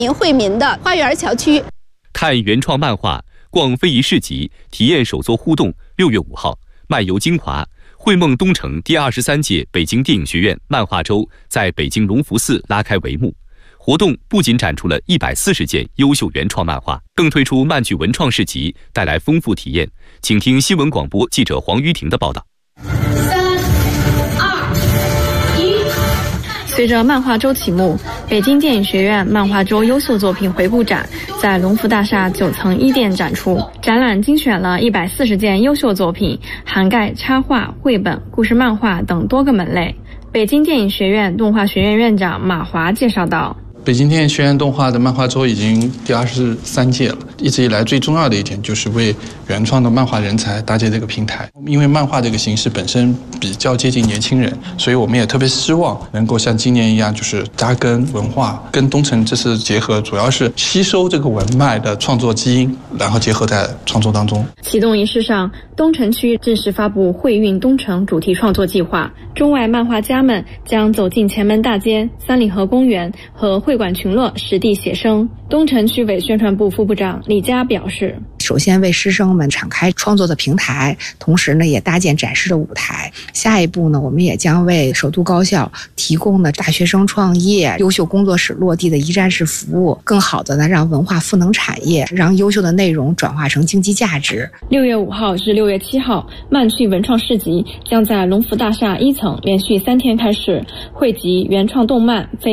惠民的花园桥区。 看原创漫画，逛非遗市集，体验手作互动。6月5号，漫游京华，绘梦东城第23届北京电影学院漫画周在北京隆福寺拉开帷幕。活动不仅展出了140件优秀原创漫画，更推出漫剧文创市集，带来丰富体验。请听新闻广播记者黄玉婷的报道。 随着漫画周启幕，北京电影学院漫画周优秀作品回顾展在隆福大厦9层一店展出。展览精选了140件优秀作品，涵盖插画、绘本、故事漫画等多个门类。北京电影学院动画学院院长马华介绍道： 北京电影学院动画的漫画周已经第23届了，一直以来最重要的一点就是为原创的漫画人才搭建这个平台。因为漫画这个形式本身比较接近年轻人，所以我们也特别希望能够像今年一样，就是扎根文化，跟东城这次结合，主要是吸收这个文脉的创作基因，然后结合在创作当中。 启动仪式上，东城区正式发布绘韵东城主题创作计划，中外漫画家们将走进前门大街、三里河公园和会馆群落实地写生。东城区委宣传部副部长李佳表示， 首先为师生们敞开创作的平台，同时呢也搭建展示的舞台。下一步呢，我们也将为首都高校提供大学生创业、优秀工作室落地的一站式服务，更好的呢让文化赋能产业，让优秀的内容转化成经济价值。 6月5号至6月7号，漫趣文创市集将在隆福大厦1层连续3天开始，汇集原创动漫、